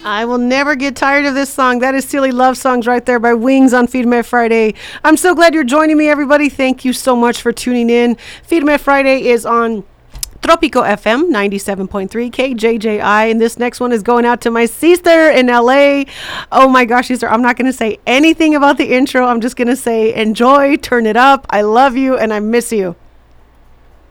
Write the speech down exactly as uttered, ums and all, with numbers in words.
I will never get tired of this song. That is Silly Love Songs right there by Wings on Feed Me Friday. I'm so glad you're joining me, everybody. Thank you so much for tuning in. Feed Me Friday is on Tropico F M ninety-seven point three K J J I, and this next one is going out to my sister in L A. Oh my gosh, sister, I'm not going to say anything about the intro. I'm just going to say enjoy, turn it up. I love you and I miss you.